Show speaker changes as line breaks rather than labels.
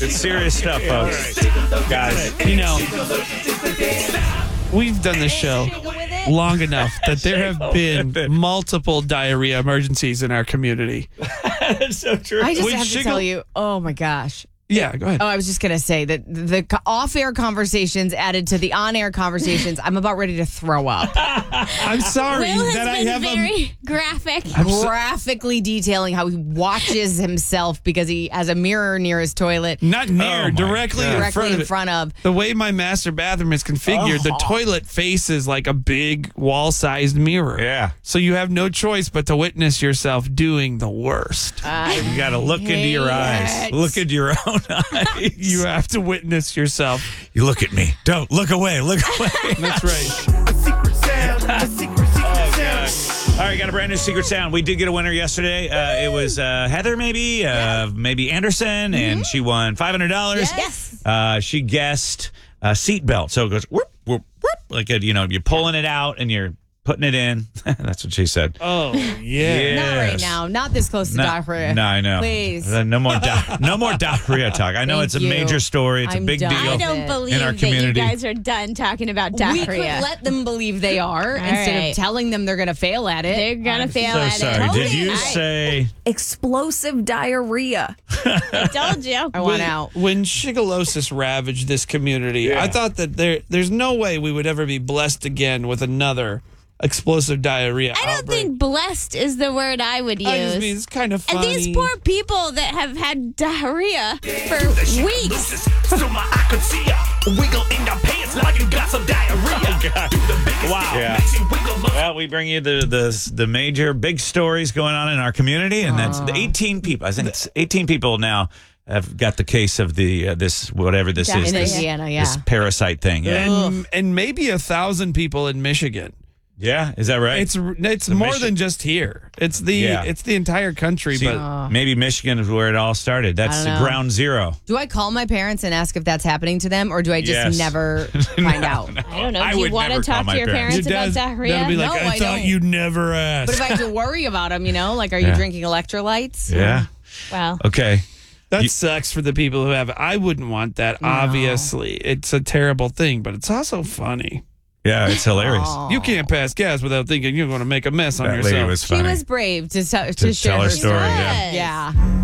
It's serious stuff, folks. Guys,
You know, we've done this show long enough that there have been multiple diarrhea emergencies in our community.
that's so true.
I just
When
have to
Shiggle-
tell you, oh my gosh.
Yeah, go ahead.
Oh, I was just going to say that the off-air conversations added to the on-air conversations, I'm about ready to throw up.
I'm sorry
Will has
that I
been
have
very graphic.
Graphically detailing how he watches himself because he has a mirror near his toilet,
not near,
Oh, my
directly
God.
in
directly
front of
in
it.
front of.
The way my master bathroom is configured, the toilet faces like a big wall-sized mirror.
Yeah.
So you have no choice but to witness yourself doing the worst.
You got to look into your eyes.
it.
Look into your own eyes.
You have to witness yourself.
You look at me. Don't look away. Look away.
That's right.
All right, got a brand new secret sound. We did get a winner yesterday. It was Heather, maybe Anderson, and she won $500.
Yes.
She guessed seatbelt. So it goes whoop, whoop, whoop, like you're pulling it out and you're putting it in. That's what she said.
Oh, yeah.
Not right now. Not this close to diarrhea.
No, I know.
Please.
No more diarrhea talk. I know
Thank
it's a
you.
major story. It's a
I'm
big
done.
deal.
I don't
In
believe
our
that you
community.
guys are done talking about
We
diarrhea.
could let them believe they are instead
right.
of telling them they're going to fail at it.
They're gonna fail
So
at
sorry.
it.
Did you say?
Explosive diarrhea.
I told you.
I want out.
When shigellosis ravaged this community, I thought that there's no way we would ever be blessed again with another explosive diarrhea
I don't
outbreak.
think blessed is the word I would use.
I just mean it's kind of
and
funny.
these poor people that have had diarrhea for weeks.
So my I could see ya wiggle in your pants like you got some diarrhea. Do the biggest
Wow.
thing,
Yeah.
makes you wiggle up.
Well, we bring you the major big stories going on in our community, and that's the 18 people. I think it's 18 people now have got the case of the this whatever this is.
In
This,
Indiana,
this parasite thing. Yeah.
and maybe 1,000 people in Michigan.
Yeah, is that right?
It's more than just here. It's the entire country.
See,
but
maybe Michigan is where it all started. That's
I
the
don't know.
ground zero.
Do I call my parents and ask if that's happening to them, or do I just
Yes.
never find out?
I don't know.
I
Do you
would
want to
never call
talk
my
to your
parents.
parents about diarrhea?
That'll be like,
No,
I
I
thought
don't.
you'd never ask.
But if I have to worry about them, like, are you
Yeah.
drinking electrolytes?
Yeah.
Well,
Okay.
That sucks for the people who have it. I wouldn't want that, obviously. It's a terrible thing, but it's also funny.
Yeah, it's hilarious.
You can't pass gas without thinking you're going to make a mess on
That
yourself.
lady was
She
funny.
was brave to share
tell her story.
yes.
Yeah.